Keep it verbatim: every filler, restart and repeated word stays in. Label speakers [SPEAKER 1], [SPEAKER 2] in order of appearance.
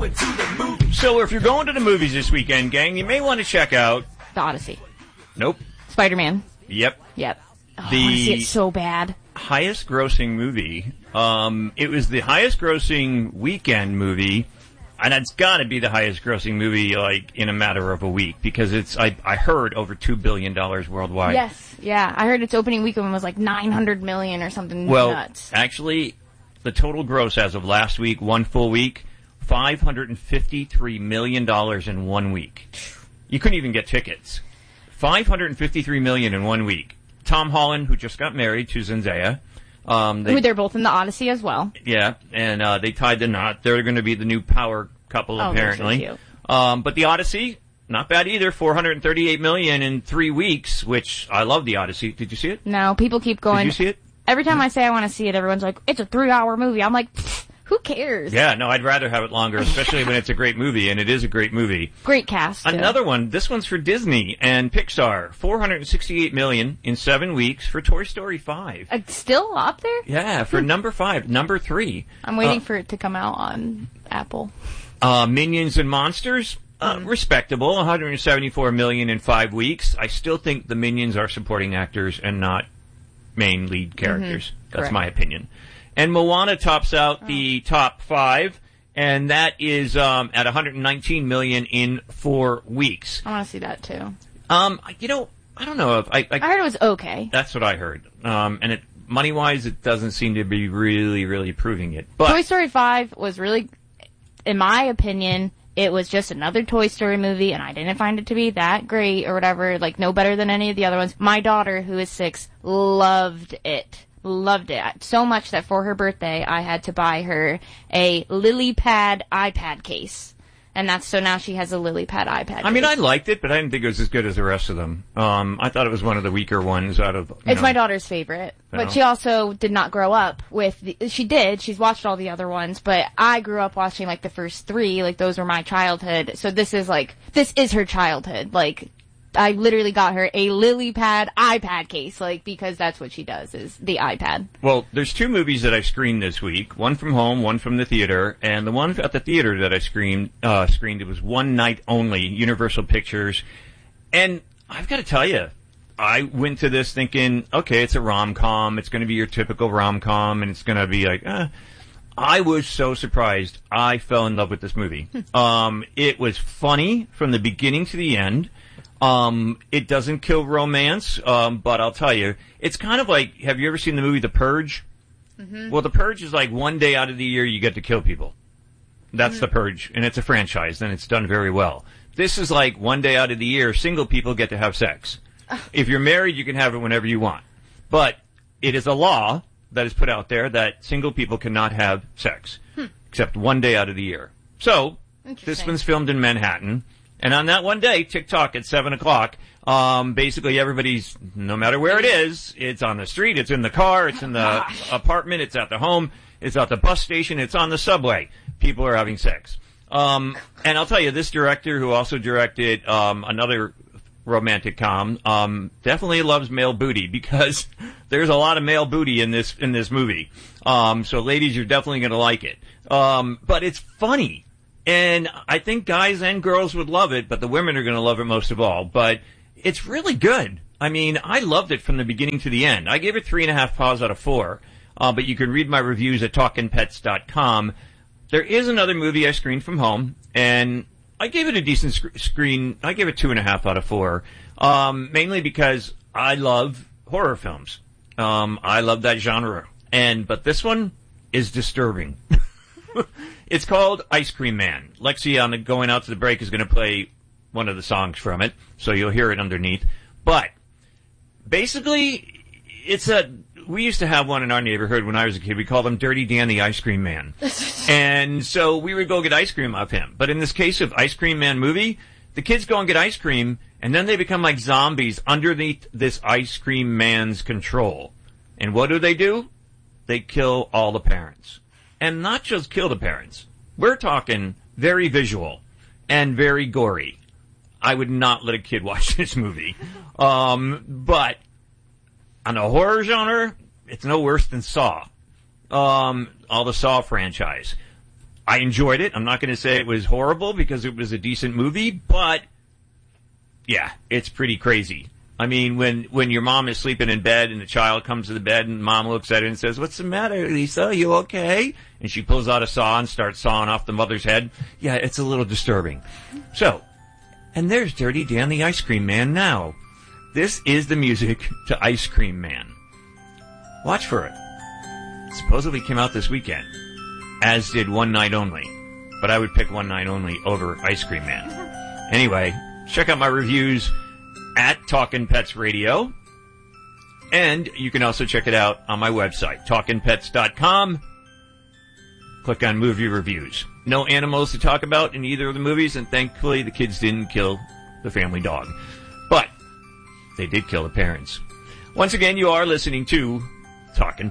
[SPEAKER 1] going to the movies.
[SPEAKER 2] So if you're going to the movies this weekend, gang, you may want to check out...
[SPEAKER 3] The Odyssey.
[SPEAKER 2] Nope.
[SPEAKER 3] Spider-Man.
[SPEAKER 2] Yep.
[SPEAKER 3] Yep. Oh,
[SPEAKER 2] the
[SPEAKER 3] I want to see it so bad.
[SPEAKER 2] Highest grossing movie. Um, it was the highest grossing weekend movie, and it's got to be the highest grossing movie, like, in a matter of a week, because it's, I, I heard, over two billion dollars worldwide.
[SPEAKER 3] Yes, yeah. I heard its opening weekend was like nine hundred million dollars or something
[SPEAKER 2] well,
[SPEAKER 3] nuts.
[SPEAKER 2] Actually, the total gross as of last week, one full week, five hundred fifty-three million dollars in one week. You couldn't even get tickets. five hundred fifty-three million dollars in one week. Tom Holland, who just got married to Zendaya. Um, they,
[SPEAKER 3] Who they're both in the Odyssey as well.
[SPEAKER 2] Yeah, and uh, they tied the knot. They're going to be the new power couple,
[SPEAKER 3] oh,
[SPEAKER 2] apparently.
[SPEAKER 3] So cute.
[SPEAKER 2] Um, but the Odyssey, not bad either. four hundred thirty-eight million dollars in three weeks, which I love the Odyssey. Did you see it?
[SPEAKER 3] No, people keep going.
[SPEAKER 2] Did you see it?
[SPEAKER 3] Every time I say I want to see it, everyone's like, it's a three-hour movie. I'm like, who cares?
[SPEAKER 2] Yeah, no, I'd rather have it longer, especially when it's a great movie, and it is a great movie.
[SPEAKER 3] Great cast. Too.
[SPEAKER 2] Another one, this one's for Disney and Pixar. four hundred sixty-eight million dollars in seven weeks for Toy Story five.
[SPEAKER 3] Uh, still up there?
[SPEAKER 2] Yeah, for number five. Number three.
[SPEAKER 3] I'm waiting
[SPEAKER 2] uh,
[SPEAKER 3] for it to come out on Apple.
[SPEAKER 2] Uh, Minions and Monsters, uh, mm. respectable. one hundred seventy-four million dollars in five weeks. I still think the Minions are supporting actors and not main lead characters.
[SPEAKER 3] Mm-hmm.
[SPEAKER 2] That's
[SPEAKER 3] Correct.
[SPEAKER 2] my opinion. And Moana tops out the top five, and that is um, at one hundred nineteen million dollars in four weeks.
[SPEAKER 3] I want to see that too.
[SPEAKER 2] Um, you know, I don't know if I. I,
[SPEAKER 3] I heard it was okay.
[SPEAKER 2] That's what I heard. Um, and it money wise, it doesn't seem to be really, really proving it. But
[SPEAKER 3] Toy Story five was really, in my opinion, it was just another Toy Story movie, and I didn't find it to be that great or whatever. Like no better than any of the other ones. My daughter, who is six, loved it. Loved it so much that for her birthday I had to buy her a LilyPad iPad case, and that's so now she has a LilyPad iPad.
[SPEAKER 2] I mean,
[SPEAKER 3] case.
[SPEAKER 2] I liked it, but I didn't think it was as good as the rest of them. Um, I thought it was one of the weaker ones out of.
[SPEAKER 3] It's
[SPEAKER 2] know.
[SPEAKER 3] my daughter's favorite,
[SPEAKER 2] No.
[SPEAKER 3] but she also did not grow up with. The, she did. She's watched all the other ones, but I grew up watching like the first three. Like those were my childhood. So this is like this is her childhood. Like. I literally got her a LilyPad iPad case, like, because that's what she does, is the iPad.
[SPEAKER 2] Well, there's two movies that I screened this week. One from home, one from the theater. And the one at the theater that I screened, uh, screened, it was one night only, Universal Pictures. And I've got to tell you, I went to this thinking, okay, it's a rom-com. It's going to be your typical rom-com, and it's going to be like, eh. I was so surprised. I fell in love with this movie. um, it was funny from the beginning to the end. Um, it doesn't kill romance, um, but I'll tell you, it's kind of like, have you ever seen the movie The Purge? Mm-hmm. Well, The Purge is like one day out of the year you get to kill people. That's mm-hmm. The Purge, and it's a franchise, and it's done very well. This is like one day out of the year, single people get to have sex. If you're married, you can have it whenever you want. But it is a law that is put out there that single people cannot have sex, hmm. except one day out of the year. So, this one's filmed in Manhattan. And on that one day, TikTok at seven o'clock, um, basically everybody's, no matter where it is, it's on the street, it's in the car, it's in the Gosh. apartment, it's at the home, it's at the bus station, it's on the subway. People are having sex. Um, and I'll tell you, this director, who also directed um, another romantic com, um, definitely loves male booty, because there's a lot of male booty in this in this movie. Um, so ladies, you're definitely going to like it. Um, but it's funny. And I think guys and girls would love it, but the women are going to love it most of all. But it's really good. I mean, I loved it from the beginning to the end. I gave it three and a half paws out of four. Uh, but you can read my reviews at talkin pets dot com. There is another movie I screened from home, and I gave it a decent sc- screen. I gave it two and a half out of four. Um, mainly because I love horror films. Um, I love that genre. And, but this one is disturbing. It's called Ice Cream Man. Lexi, on the going out to the break, is going to play one of the songs from it, so you'll hear it underneath. But basically, it's a. We used to have one in our neighborhood when I was a kid. We called him Dirty Dan the Ice Cream Man, and so we would go get ice cream off him. But in this case of Ice Cream Man movie, the kids go and get ice cream, and then they become like zombies underneath this Ice Cream Man's control. And what do they do? They kill all the parents. And not just kill the parents. We're talking very visual and very gory. I would not let a kid watch this movie. Um, but on the horror genre, it's no worse than Saw. Um, all the Saw franchise. I enjoyed it. I'm not going to say it was horrible because it was a decent movie, but yeah, it's pretty crazy. I mean, when, when your mom is sleeping in bed and the child comes to the bed and mom looks at it and says, "What's the matter, Lisa? Are you okay?" And she pulls out a saw and starts sawing off the mother's head. Yeah, it's a little disturbing. So, and there's Dirty Dan the Ice Cream Man now. This is the music to Ice Cream Man. Watch for it. Supposedly came out this weekend, as did One Night Only. But I would pick One Night Only over Ice Cream Man. Anyway, check out my reviews at Talkin' Pets Radio. And you can also check it out on my website, talkin pets dot com. Click on movie reviews. No animals to talk about in either of the movies, and thankfully the kids didn't kill the family dog. But they did kill the parents. Once again, you are listening to Talkin'